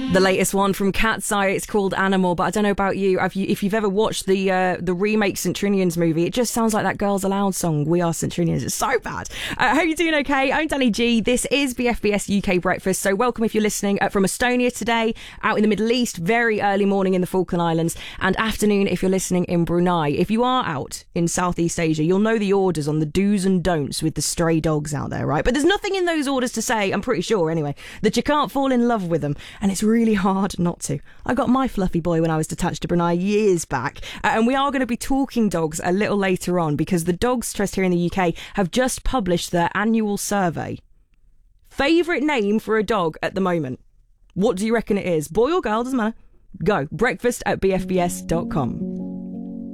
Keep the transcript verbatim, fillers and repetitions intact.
The latest one from Cat's Eye, it's called Animal, but I don't know about you, if, you, if you've ever watched the uh, the remake Saint Trinian's movie, it just sounds like that Girls Aloud song, We Are Saint Trinians. It's so bad. I uh, hope you're doing okay. I'm Danny G. This is B F B S U K Breakfast, so welcome if you're listening uh, from Estonia today, out in the Middle East, very early morning in the Falkland Islands, and afternoon if you're listening in Brunei. If you are out in Southeast Asia, you'll know the orders on the do's and don'ts with the stray dogs out there, right? But there's nothing in those orders to say, I'm pretty sure anyway, that you can't fall in love with them, and it's really hard not to. I got my fluffy boy when I was detached to Brunei years back, uh, and we are going to be talking dogs a little later on because the Dogs Trust here in the U K have just published their annual survey. Favourite name for a dog at the moment? What do you reckon it is? Boy or girl, doesn't matter. Go. Breakfast at b f b s dot com.